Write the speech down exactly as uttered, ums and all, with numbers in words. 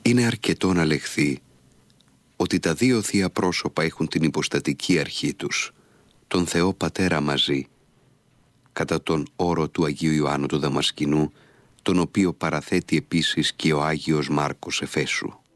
Είναι αρκετό να λεχθεί ότι τα δύο θεία πρόσωπα έχουν την υποστατική αρχή τους, τον Θεό Πατέρα μαζί, κατά τον όρο του Αγίου Ιωάννου του Δαμασκηνού, τον οποίο παραθέτει επίσης και ο Άγιος Μάρκος Εφέσου.